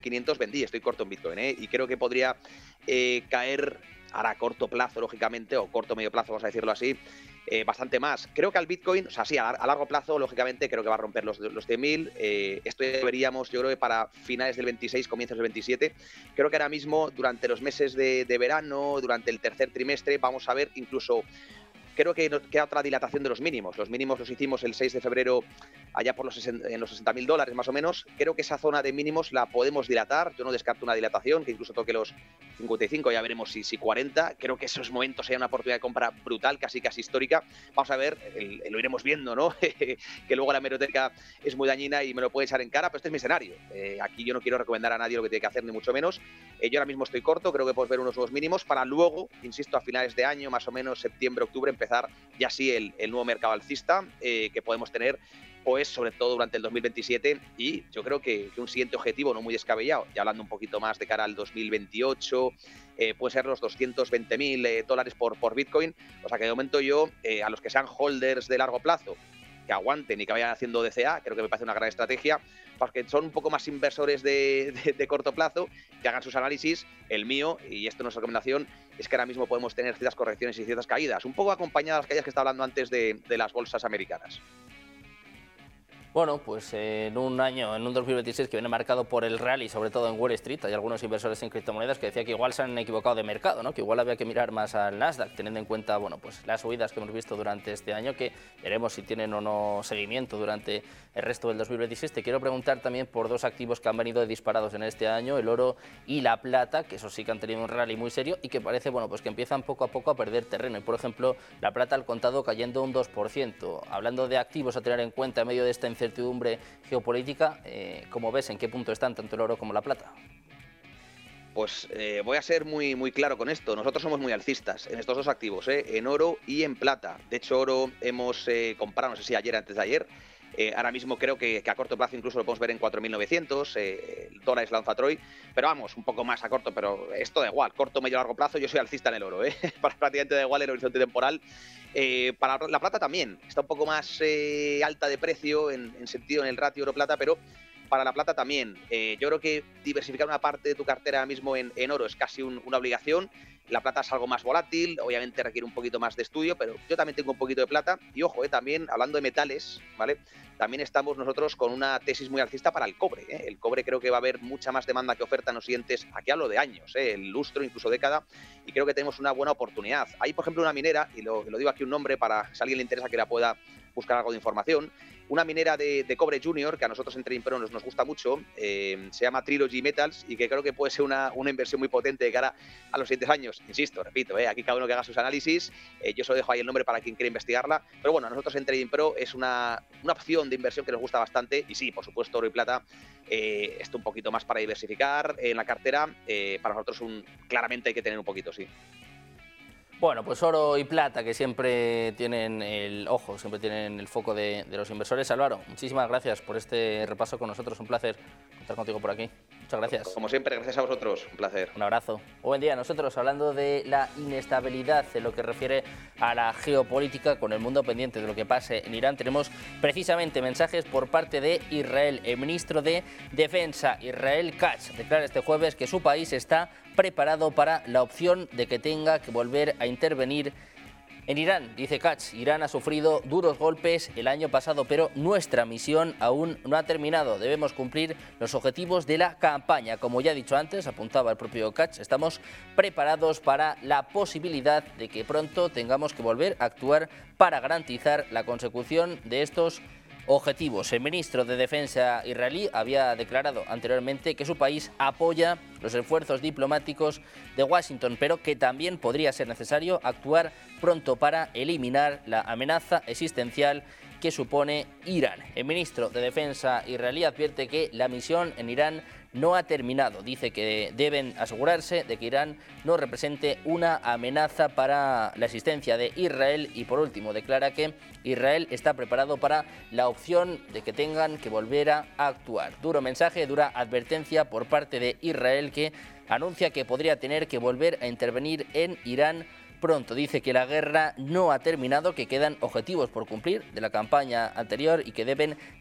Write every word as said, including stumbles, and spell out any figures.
quinientos vendí, estoy corto en Bitcoin, ¿eh? Y creo que podría eh, caer ahora a corto plazo, lógicamente, o corto medio plazo, vamos a decirlo así, eh, bastante más. Creo que al Bitcoin, o sea, sí, a, a largo plazo, lógicamente, creo que va a romper los, los cien mil. Eh, esto ya veríamos, yo creo que para finales del veintiséis, comienzos del veintisiete. Creo que ahora mismo, durante los meses de, de verano, durante el tercer trimestre, vamos a ver incluso... Creo que nos queda otra dilatación de los mínimos. Los mínimos los hicimos el seis de febrero, allá por los sesenta, en los sesenta mil dólares más o menos. Creo que esa zona de mínimos la podemos dilatar. Yo no descarto una dilatación, que incluso toque los cincuenta y cinco, ya veremos si, si cuarenta. Creo que esos momentos serían una oportunidad de compra brutal, casi casi histórica. Vamos a ver, el, el, lo iremos viendo, ¿no? Que luego la hemeroteca es muy dañina y me lo puede echar en cara, pero este es mi escenario. Eh, aquí yo no quiero recomendar a nadie lo que tiene que hacer, ni mucho menos. Eh, yo ahora mismo estoy corto, creo que podemos ver unos nuevos mínimos para luego, insisto, a finales de año, más o menos septiembre, octubre, empezar ya sí el, el nuevo mercado alcista eh, que podemos tener, pues sobre todo durante el dos mil veintisiete, y yo creo que, que un siguiente objetivo no muy descabellado, ya hablando un poquito más de cara al dos mil veintiocho, eh, puede ser los doscientos veinte mil eh, dólares por, por Bitcoin. O sea que de momento yo, eh, a los que sean holders de largo plazo, que aguanten y que vayan haciendo D C A, creo que me parece una gran estrategia, porque son un poco más inversores de, de, de corto plazo, que hagan sus análisis. El mío, y esto no es recomendación, es que ahora mismo podemos tener ciertas correcciones y ciertas caídas, un poco acompañadas de las caídas que estaba hablando antes de, de las bolsas americanas. Bueno, pues en un año, en un dos mil veintiséis que viene marcado por el rally, sobre todo en Wall Street, hay algunos inversores en criptomonedas que decían que igual se han equivocado de mercado, ¿no? Que igual había que mirar más al Nasdaq, teniendo en cuenta, bueno, pues las subidas que hemos visto durante este año, que veremos si tienen o no seguimiento durante el resto del dos mil veintiséis. Te quiero preguntar también por dos activos que han venido disparados en este año, el oro y la plata, que eso sí que han tenido un rally muy serio y que parece, bueno, pues que empiezan poco a poco a perder terreno. Y por ejemplo, la plata al contado cayendo un dos por ciento. Hablando de activos a tener en cuenta en medio de esta incertidumbre geopolítica, eh, ¿cómo ves en qué punto están tanto el oro como la plata? Pues eh, voy a ser muy, muy claro con esto. Nosotros somos muy alcistas en estos dos activos, ¿eh? En oro y en plata. De hecho, oro hemos eh, comprado, no sé si ayer, antes de ayer. Eh, ahora mismo creo que, que a corto plazo incluso lo podemos ver en cuatro mil novecientos, eh, el dólar es lanza Troy, pero vamos, un poco más a corto, pero esto da igual, corto, medio, largo plazo, yo soy alcista en el oro, ¿eh? Prácticamente da igual el horizonte temporal. Eh, para la plata también, está un poco más eh, alta de precio en, en sentido en el ratio oro-plata, pero para la plata también. Eh, yo creo que diversificar una parte de tu cartera ahora mismo en, en oro es casi un, una obligación. La plata es algo más volátil, obviamente requiere un poquito más de estudio, pero yo también tengo un poquito de plata. Y ojo, eh, también hablando de metales, ¿vale? También estamos nosotros con una tesis muy alcista para el cobre, ¿eh? El cobre creo que va a haber mucha más demanda que oferta en los siguientes, aquí hablo de años, ¿eh? El lustro, incluso década, y creo que tenemos una buena oportunidad. Hay, por ejemplo, una minera, y lo, lo digo aquí un nombre para si a alguien le interesa que la pueda buscar algo de información, una minera de, de cobre junior, que a nosotros en Trading Pro nos, nos gusta mucho, eh, se llama Trilogy Metals, y que creo que puede ser una, una inversión muy potente de cara a los siguientes años. Insisto, repito, eh, aquí cada uno que haga sus análisis, eh, yo solo dejo ahí el nombre para quien quiera investigarla, pero bueno, a nosotros en Trading Pro es una, una opción de inversión que nos gusta bastante, y sí, por supuesto, oro y plata, eh, esto un poquito más para diversificar en la cartera, eh, para nosotros un, claramente hay que tener un poquito, sí. Bueno, pues oro y plata, que siempre tienen el ojo, siempre tienen el foco de, de los inversores. Álvaro, muchísimas gracias por este repaso con nosotros. Un placer contar contigo por aquí. Muchas gracias. Como siempre, gracias a vosotros. Un placer. Un abrazo. Buen día. Nosotros hablando de la inestabilidad en lo que refiere a la geopolítica, con el mundo pendiente de lo que pase en Irán, tenemos precisamente mensajes por parte de Israel. El ministro de Defensa, Israel Katz, declara este jueves que su país está preparado para la opción de que tenga que volver a intervenir en Irán. Dice Katz, Irán ha sufrido duros golpes el año pasado, pero nuestra misión aún no ha terminado. Debemos cumplir los objetivos de la campaña. Como ya he dicho antes, apuntaba el propio Katz, estamos preparados para la posibilidad de que pronto tengamos que volver a actuar para garantizar la consecución de estos objetivos. El ministro de Defensa israelí había declarado anteriormente que su país apoya los esfuerzos diplomáticos de Washington, pero que también podría ser necesario actuar pronto para eliminar la amenaza existencial que supone Irán. El ministro de Defensa israelí advierte que la misión en Irán no ha terminado. Dice que deben asegurarse de que Irán no represente una amenaza para la existencia de Israel y, por último, declara que Israel está preparado para la opción de que tengan que volver a actuar. Duro mensaje, dura advertencia por parte de Israel, que anuncia que podría tener que volver a intervenir en Irán pronto. Dice que la guerra no ha terminado, que quedan objetivos por cumplir de la campaña anterior y que deben